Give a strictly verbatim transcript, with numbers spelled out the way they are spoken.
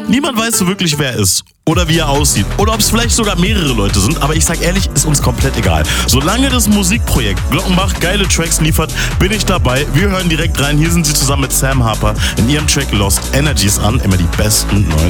Niemand weiß so wirklich, wer er ist oder wie er aussieht oder ob es vielleicht sogar mehrere Leute sind, aber ich sag ehrlich, ist uns komplett egal. Solange das Musikprojekt Glockenbach geile Tracks liefert, bin ich dabei. Wir hören direkt rein. Hier sind sie zusammen mit Sam Harper in ihrem Track Lost Energies an. Immer die besten neuen